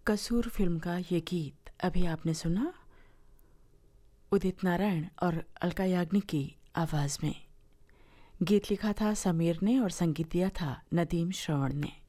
कसूर फिल्म का ये गीत अभी आपने सुना उदित नारायण और अलका याग्निक की आवाज़ में। गीत लिखा था समीर ने और संगीत दिया था नदीम श्रवण ने।